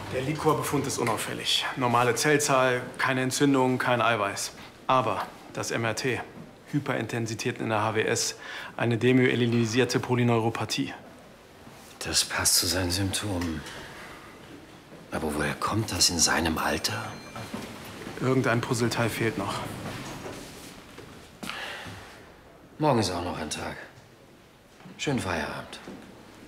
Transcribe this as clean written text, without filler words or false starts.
Der Liquorbefund ist unauffällig. Normale Zellzahl, keine Entzündung, kein Eiweiß. Aber das MRT, Hyperintensität in der HWS, eine demyelinaisierte Polyneuropathie. Das passt zu seinen Symptomen. Aber woher kommt das in seinem Alter? Irgendein Puzzleteil fehlt noch. Morgen ist auch noch ein Tag. Schönen Feierabend.